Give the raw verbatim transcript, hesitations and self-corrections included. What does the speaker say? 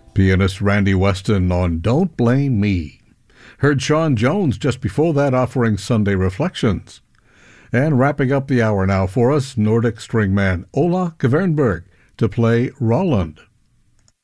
Pianist Randy Weston on Don't Blame Me. Heard Sean Jones just before that offering Sunday Reflections. And wrapping up the hour now for us, Nordic string man Ola Kvernberg to play Roland.